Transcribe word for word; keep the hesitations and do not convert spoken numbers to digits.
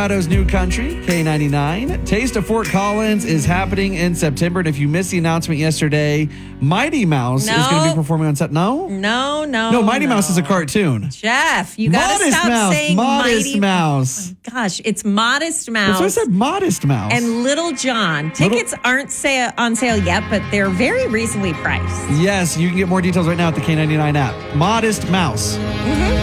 Colorado's new country, K ninety-nine. Taste of Fort Collins is happening in September. And if you missed the announcement yesterday, Mighty Mouse No. is going to be performing on set. No? No, no. No, Mighty no. Mouse is a cartoon. Jeff, you got to Modest stop Mouse. saying Modest Mighty Mouse. Oh, gosh, it's Modest That's Mouse. what I said, Modest Mouse. And Little John. Tickets aren't sa- on sale yet, but they're very reasonably priced. Yes, you can get more details right now at the K ninety-nine app. Modest Mouse. Mm-hmm.